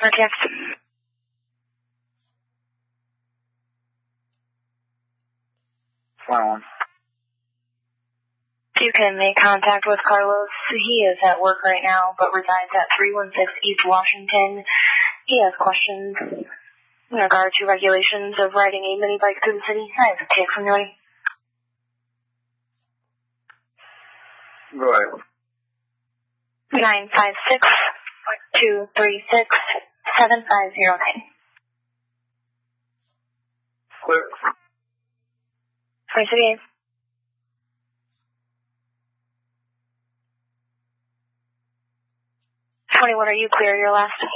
RTX. You can make contact with Carlos. He is at work right now, but resides at 316 East Washington. He has questions in regard to regulations of riding a mini bike through the city. I have a take from you. Go ahead. 956-236-7509. Clear. 2038. What are you clear, your last?